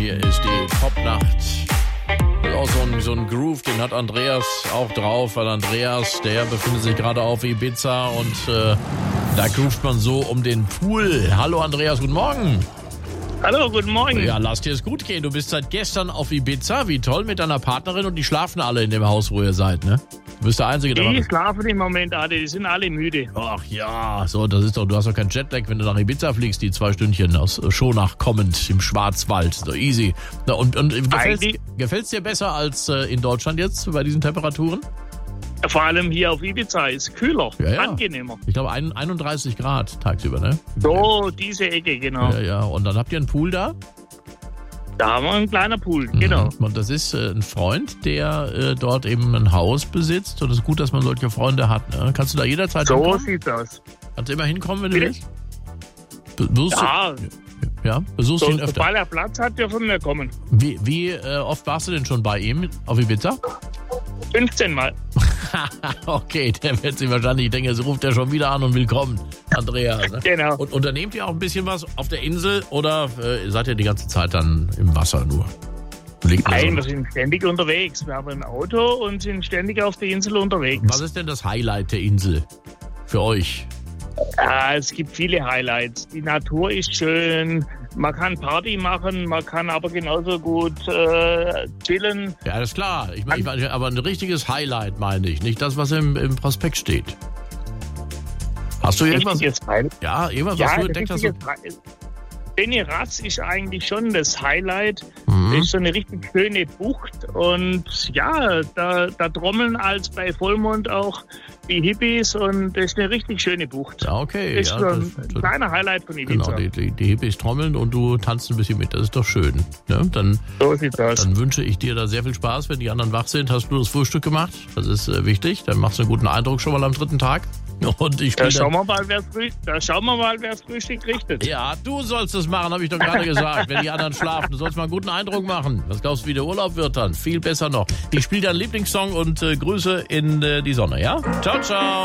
Hier ist die Popnacht. Auch so ein Groove, den hat Andreas auch drauf, weil Andreas, der befindet sich gerade auf Ibiza und da groovt man so um den Pool. Hallo Andreas, guten Morgen. Hallo, guten Morgen. Ja, lass dir es gut gehen. Du bist seit gestern auf Ibiza, wie toll, mit deiner Partnerin und die schlafen alle in dem Haus, wo ihr seid, ne? Du bist der Einzige, der... Die schlafen im Moment alle, die sind alle müde. Ach ja, so, das ist doch, du hast doch keinen Jetlag, wenn du nach Ibiza fliegst, die 2 Stündchen aus Schonach kommend im Schwarzwald. So easy. Na, und gefällt's dir besser als in Deutschland jetzt bei diesen Temperaturen? Vor allem hier auf Ibiza ist kühler, Ja. angenehmer. Ich glaube 31 Grad tagsüber, ne? So, diese Ecke, genau. Ja, und dann habt ihr einen Pool da? Da haben wir einen kleinen Pool, genau. Und das ist ein Freund, der dort eben ein Haus besitzt. Und es ist gut, dass man solche Freunde hat. Ne? Kannst du da jederzeit So hinkommen? sieht's aus. Kannst du immer hinkommen, wenn du Bitte? willst? Besuchst du ihn öfter? Sobald er Platz hat, dürfen wir kommen. Wie oft warst du denn schon bei ihm auf Ibiza? 15 Mal. Okay, der wird sich wahrscheinlich denken, jetzt ruft er schon wieder an und will kommen, Andreas. Ne? Genau. Und unternehmt ihr auch ein bisschen was auf der Insel oder seid ihr die ganze Zeit dann im Wasser nur? Nein, wir sind ständig unterwegs. Wir haben ein Auto und sind ständig auf der Insel unterwegs. Was ist denn das Highlight der Insel für euch? Ja, es gibt viele Highlights. Die Natur ist schön. Man kann Party machen, man kann aber genauso gut chillen. Ja, das ist klar. Ich meine, aber ein richtiges Highlight meine ich, nicht das, was im Prospekt steht. Hast du irgendwas? Ja, irgendwas, was du entdeckt hast? Beniraz ist eigentlich schon das Highlight. Das ist so eine richtig schöne Bucht und ja, da trommeln als bei Vollmond auch die Hippies und das ist eine richtig schöne Bucht. Ja, okay. Das ist so ein kleiner Highlight von Ibiza. Genau, die Hippies trommeln und du tanzt ein bisschen mit. Das ist doch schön. Ne? So sieht's aus. Dann wünsche ich dir da sehr viel Spaß. Wenn die anderen wach sind, hast du das Frühstück gemacht. Das ist wichtig. Dann machst du einen guten Eindruck schon mal am 3. Tag. Und da schauen wir mal, wer das Frühstück richtet. Ja, du sollst es machen, habe ich doch gerade gesagt. Wenn die anderen schlafen, du sollst mal einen guten Eindruck machen. Was glaubst du, wie der Urlaub wird dann? Viel besser noch. Ich spiele deinen Lieblingssong und Grüße in die Sonne, ja? Ciao, ciao.